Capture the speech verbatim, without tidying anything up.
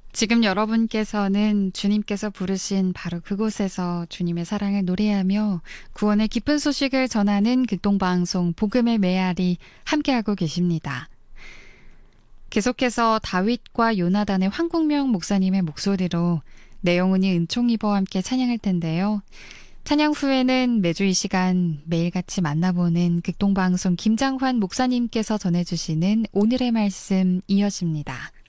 지금 여러분께서는 주님께서 부르신 바로 그곳에서 주님의 사랑을 노래하며 구원의 기쁜 소식을 전하는 극동방송 복음의 메아리 함께하고 계십니다. 계속해서 다윗과 요나단의 황국명 목사님의 목소리로 내영훈이 은총이버와 함께 찬양할 텐데요. 찬양 후에는 매주 이 시간 매일같이 만나보는 극동방송 김장환 목사님께서 전해주시는 오늘의 말씀 이어집니다.